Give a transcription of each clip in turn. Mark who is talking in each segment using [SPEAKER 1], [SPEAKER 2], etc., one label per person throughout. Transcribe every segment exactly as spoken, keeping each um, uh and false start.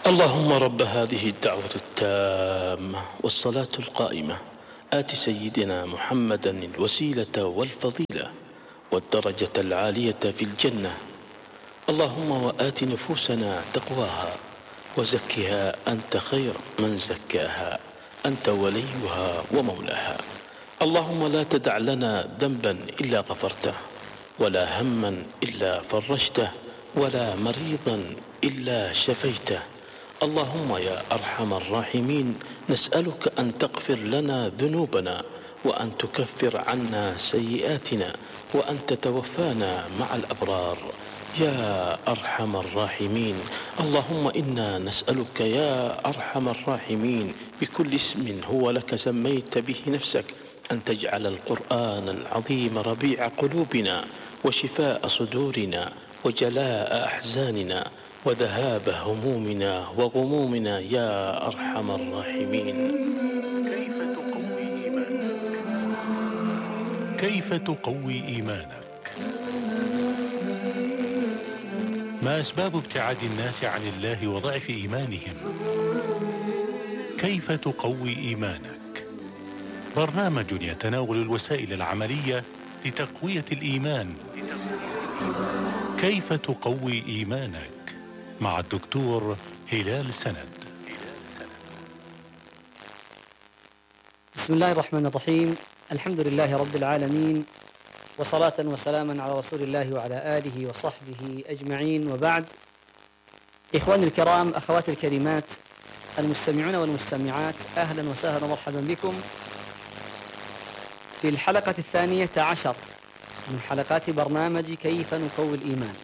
[SPEAKER 1] اللهم رب هذه الدعوة التامة والصلاة القائمة آت سيدنا محمدا الوسيلة والفضيلة والدرجة العالية في الجنة. اللهم وآت نفوسنا تقواها وزكها أنت خير من زكاها، أنت وليها ومولاها. اللهم لا تدع لنا ذنبا إلا غفرته، ولا هما إلا فرجته، ولا مريضا إلا شفيته. اللهم يا أرحم الراحمين، نسألك أن تغفر لنا ذنوبنا، وأن تكفر عنا سيئاتنا، وأن تتوفانا مع الأبرار يا أرحم الراحمين. اللهم إنا نسألك يا أرحم الراحمين بكل اسم هو لك سميت به نفسك أن تجعل القرآن العظيم ربيع قلوبنا وشفاء صدورنا وجلاء أحزاننا وذهاب همومنا وغمومنا يا أرحم الراحمين.
[SPEAKER 2] كيف تقوي إيمانك؟ كيف تقوي إيمانك؟ ما أسباب ابتعاد الناس عن الله وضعف إيمانهم؟ كيف تقوي إيمانك؟ برنامج يتناول الوسائل العملية لتقوية الإيمان. كيف تقوي إيمانك؟ مع الدكتور هلال سند.
[SPEAKER 3] بسم الله الرحمن الرحيم. الحمد لله رب العالمين، وصلاة وسلاما على رسول الله وعلى آله وصحبه أجمعين، وبعد. إخواني الكرام، أخواتي الكريمات، المستمعون والمستمعات، أهلا وسهلا ومرحبا بكم في الحلقة الثانية عشر من حلقات برنامج كيف نقوي الإيمان.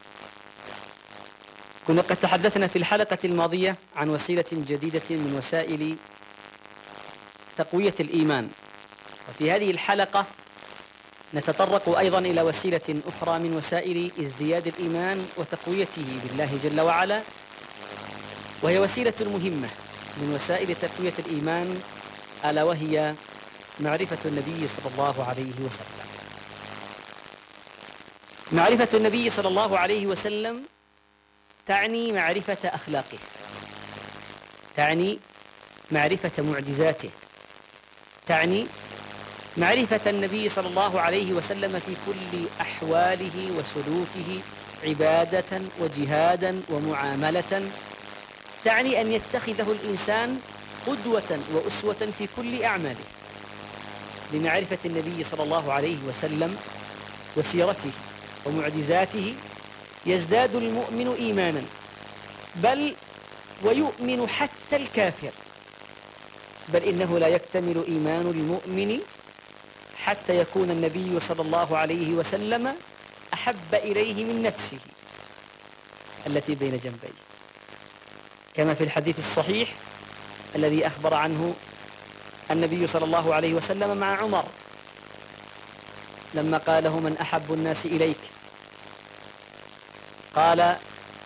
[SPEAKER 3] كنا قد تحدثنا في الحلقة الماضية عن وسيلة جديدة من وسائل تقوية الإيمان، وفي هذه الحلقة نتطرق أيضا إلى وسيلة أخرى من وسائل ازدياد الإيمان وتقويته بالله جل وعلا، وهي وسيلة مهمة من وسائل تقوية الإيمان، ألا وهي معرفة النبي صلى الله عليه وسلم. معرفة النبي صلى الله عليه وسلم تعني معرفة أخلاقه، تعني معرفة معجزاته، تعني معرفة النبي صلى الله عليه وسلم في كل أحواله وسلوكه، عبادة وجهادا ومعاملة، تعني أن يتخذه الإنسان قدوة وأسوة في كل أعماله. لمعرفة النبي صلى الله عليه وسلم وسيرته ومعجزاته يزداد المؤمن إيمانا، بل ويؤمن حتى الكافر، بل إنه لا يكتمل إيمان المؤمن حتى يكون النبي صلى الله عليه وسلم أحب إليه من نفسه التي بين جنبيه، كما في الحديث الصحيح الذي أخبر عنه النبي صلى الله عليه وسلم مع عمر لما قال له: من أحب الناس إليك؟ قال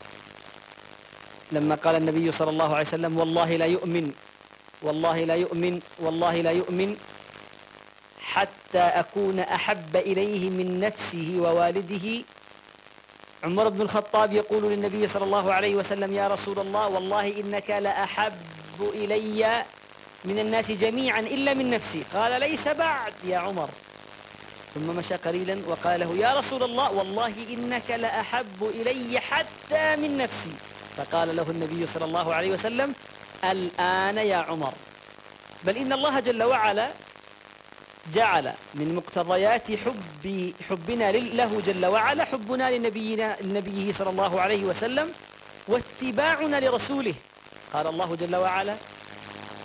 [SPEAKER 3] لما قال النبي صلى الله عليه وسلم: والله لا يؤمن، والله لا يؤمن، والله لا يؤمن حتى أكون أحب إليه من نفسه ووالده. عمر بن الخطاب يقول للنبي صلى الله عليه وسلم: يا رسول الله، والله إنك لأحب إلي من الناس جميعا إلا من نفسي. قال: ليس بعد يا عمر. ثم مشى قليلا وقال له: يا رسول الله، والله إنك لأحب إلي حتى من نفسي. فقال له النبي صلى الله عليه وسلم: الآن يا عمر. بل إن الله جل وعلا جعل من مقتضيات حب حبنا له جل وعلا حبنا لنبينا لنبيه صلى الله عليه وسلم واتباعنا لرسوله. قال الله جل وعلا: